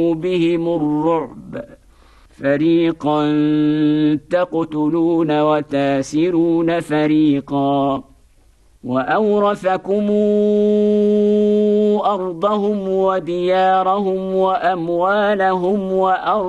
بهم الرعب فريقا تقتلون وتاسرون فريقا وأورثكم أرضهم وديارهم وأموالهم وأرض